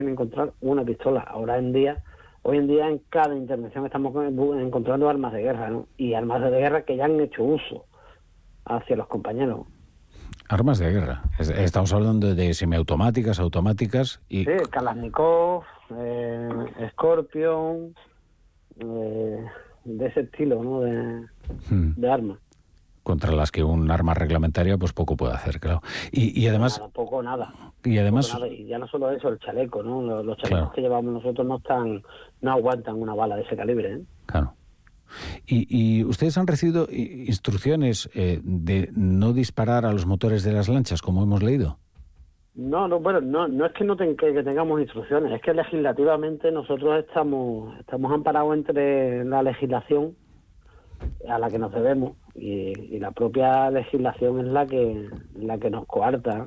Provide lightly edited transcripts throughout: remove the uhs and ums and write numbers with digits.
encontrar una pistola. Hoy en día en cada intervención estamos encontrando armas de guerra, ¿no? Y armas de guerra que ya han hecho uso hacia los compañeros. Armas de guerra. Estamos hablando de semiautomáticas, automáticas y... Sí, Kalashnikov, Scorpion, de ese estilo, ¿no? De armas. Contra las que un arma reglamentaria pues poco puede hacer, claro. Y además... Nada. Y además... Y ya no solo eso, el chaleco, ¿no? Los chalecos que llevamos nosotros no aguantan una bala de ese calibre, ¿eh? Claro. ¿Y ustedes han recibido instrucciones de no disparar a los motores de las lanchas, como hemos leído? No es que que tengamos instrucciones, es que legislativamente nosotros estamos amparados entre la legislación a la que nos debemos y la propia legislación es la que nos coarta.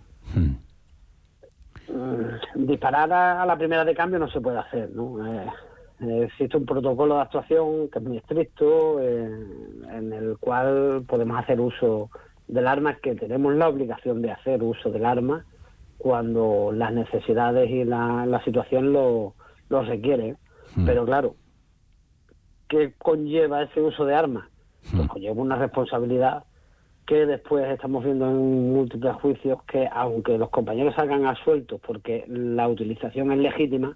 Disparar a la primera de cambio no se puede hacer, ¿no? Existe un protocolo de actuación que es muy estricto, en el cual podemos hacer uso del arma, que tenemos la obligación de hacer uso del arma cuando las necesidades y la situación lo requiere. Pero claro, ¿qué conlleva ese uso de armas? Pues conlleva una responsabilidad que después estamos viendo en múltiples juicios, que aunque los compañeros salgan absueltos porque la utilización es legítima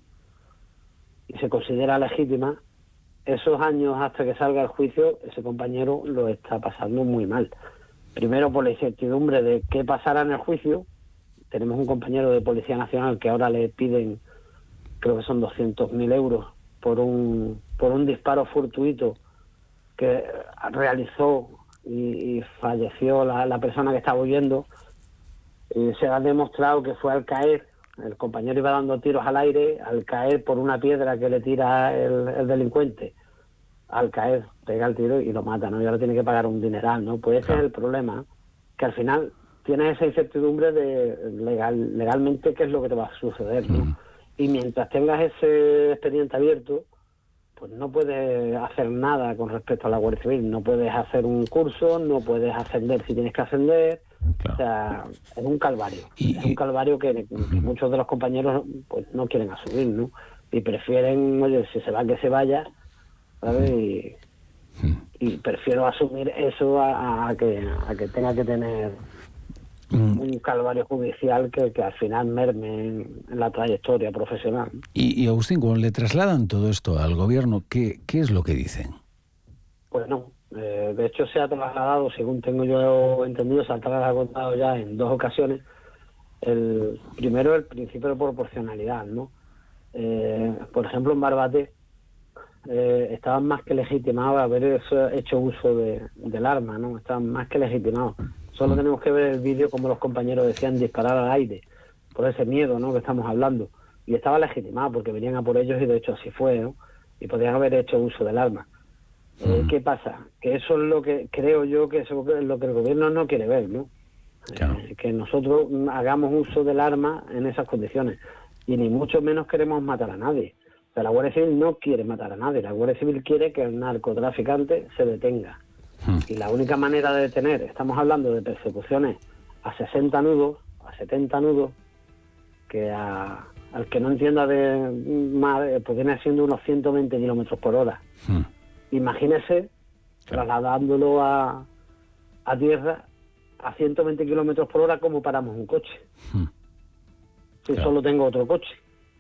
y se considera legítima, esos años hasta que salga el juicio, ese compañero lo está pasando muy mal. Primero por la incertidumbre de qué pasará en el juicio. Tenemos un compañero de Policía Nacional que ahora le piden, creo que son 200.000 euros por un disparo fortuito que realizó y falleció la persona que estaba huyendo. Y se ha demostrado que fue al caer, el compañero iba dando tiros al aire, al caer por una piedra que le tira el delincuente, al caer pega el tiro y lo mata, ¿no? Y ahora tiene que pagar un dineral, ¿no? Pues ese es el problema, que al final tienes esa incertidumbre de legalmente qué es lo que te va a suceder, ¿no? Y mientras tengas ese expediente abierto, pues no puedes hacer nada con respecto a la Guardia Civil. No puedes hacer un curso, no puedes ascender si tienes que ascender. Claro. O sea, es un calvario. Es un calvario que muchos de los compañeros pues no quieren asumir, ¿no? Y prefieren, oye, si se va, que se vaya, ¿sabes? Y prefiero asumir eso a que tenga que tener un calvario judicial que al final merme en la trayectoria profesional. Y Agustín, cuando le trasladan todo esto al gobierno, ¿qué es lo que dicen? Pues no, de hecho se ha trasladado, según tengo yo entendido, se ha trasladado ya en 2 ocasiones. Primero el principio de proporcionalidad, ¿no? Por ejemplo, en Barbate estaban más que legitimados a haber hecho uso del arma, ¿no? Estaban más que legitimados. Solo tenemos que ver el vídeo como los compañeros decían disparar al aire, por ese miedo, ¿no?, que estamos hablando. Y estaba legitimado porque venían a por ellos y de hecho así fue, ¿no? Y podrían haber hecho uso del arma. ¿Qué pasa? Que eso es lo que creo yo que eso es lo que el gobierno no quiere ver, ¿no? Claro. Que nosotros hagamos uso del arma en esas condiciones. Y ni mucho menos queremos matar a nadie. O sea, la Guardia Civil no quiere matar a nadie. La Guardia Civil quiere que el narcotraficante se detenga. Y la única manera de detener, estamos hablando de persecuciones a 60 nudos, a 70 nudos, que al que no entienda de más, pues viene siendo unos 120 kilómetros por hora. Imagínese trasladándolo a tierra a 120 kilómetros por hora, ¿cómo paramos un coche? Si solo tengo otro coche.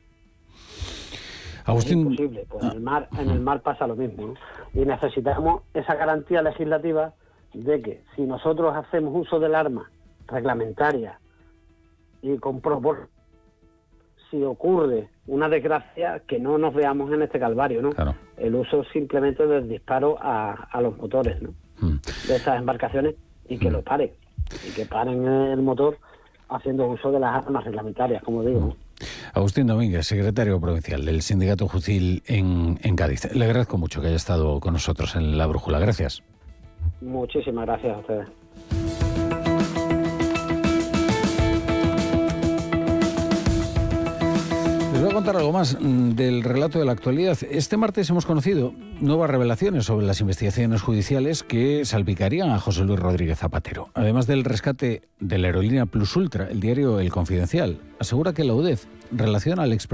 Agustín... Es imposible, pues en el mar pasa lo mismo, ¿no? Y necesitamos esa garantía legislativa de que si nosotros hacemos uso del arma reglamentaria y con propósito, si ocurre una desgracia, que no nos veamos en este calvario, ¿no? Claro. El uso simplemente del disparo a los motores, ¿no? De esas embarcaciones, y que lo paren, y que paren el motor haciendo uso de las armas reglamentarias, como digo, ¿no? Agustín Domínguez, secretario provincial del Sindicato Jucil en Cádiz. Le agradezco mucho que haya estado con nosotros en La Brújula. Gracias. Muchísimas gracias a ustedes. Les voy a contar algo más del relato de la actualidad. Este martes hemos conocido nuevas revelaciones sobre las investigaciones judiciales que salpicarían a José Luis Rodríguez Zapatero. Además del rescate de la aerolínea Plus Ultra, el diario El Confidencial asegura que la UDEF relaciona al expresidente